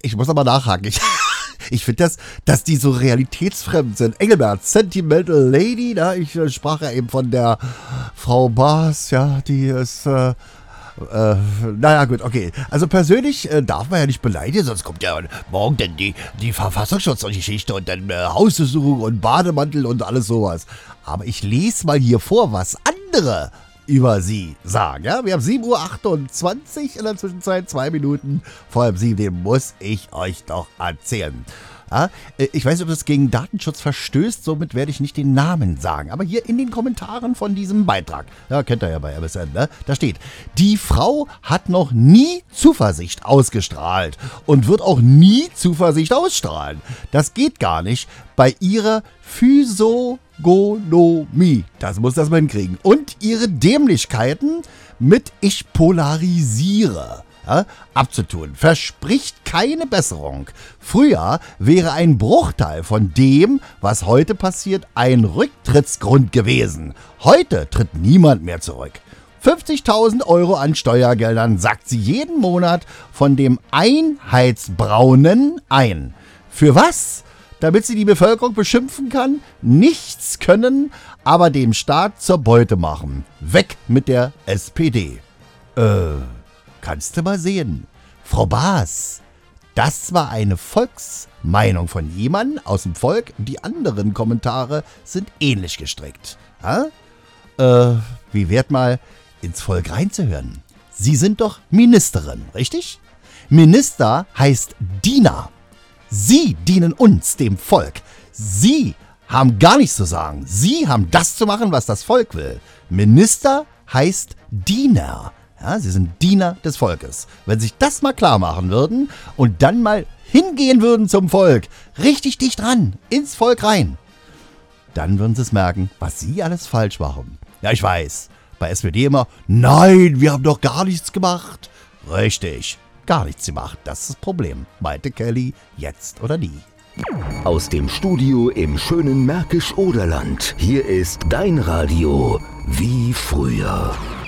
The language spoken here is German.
Ich muss aber nachhaken. Ich finde das, dass die so realitätsfremd sind. Engelbert, Sentimental Lady, da ich sprach ja eben von der Frau Baas, ja, die ist, naja, gut, okay. Also persönlich darf man ja nicht beleidigen, sonst kommt ja morgen dann die Verfassungsschutzgeschichte und dann Hausdurchsuchung und Bademantel und alles sowas. Aber ich lese mal hier vor, was andere über sie sagen. Ja? Wir haben 7:28 Uhr in der Zwischenzeit, 2 Minuten vor 7, den muss ich euch doch erzählen. Ja, ich weiß nicht, ob das gegen Datenschutz verstößt, somit werde ich nicht den Namen sagen. Aber hier in den Kommentaren von diesem Beitrag, ja, kennt ihr ja bei MSN, ne? Da steht, die Frau hat noch nie Zuversicht ausgestrahlt und wird auch nie Zuversicht ausstrahlen. Das geht gar nicht bei ihrer Physiognomie. Das muss das mal hinkriegen. Und ihre Dämlichkeiten mit ich polarisiere. Ja, abzutun. Verspricht keine Besserung. Früher wäre ein Bruchteil von dem, was heute passiert, ein Rücktrittsgrund gewesen. Heute tritt niemand mehr zurück. 50.000 € an Steuergeldern sackt sie jeden Monat von dem Einheitsbraunen ein. Für was? Damit sie die Bevölkerung beschimpfen kann? Nichts können, aber dem Staat zur Beute machen. Weg mit der SPD. Kannst du mal sehen. Frau Baas, das war eine Volksmeinung von jemandem aus dem Volk. Die anderen Kommentare sind ähnlich gestrickt. Wie wert mal ins Volk reinzuhören? Sie sind doch Ministerin, richtig? Minister heißt Diener. Sie dienen uns, dem Volk. Sie haben gar nichts zu sagen. Sie haben das zu machen, was das Volk will. Minister heißt Diener. Ja, sie sind Diener des Volkes. Wenn sie sich das mal klar machen würden und dann mal hingehen würden zum Volk, richtig dicht ran, ins Volk rein, dann würden sie es merken, was sie alles falsch machen. Ja, ich weiß, bei SPD immer, nein, wir haben doch gar nichts gemacht. Richtig, gar nichts gemacht, das ist das Problem, meinte Kelly, jetzt oder nie. Aus dem Studio im schönen Märkisch-Oderland. Hier ist dein Radio wie früher.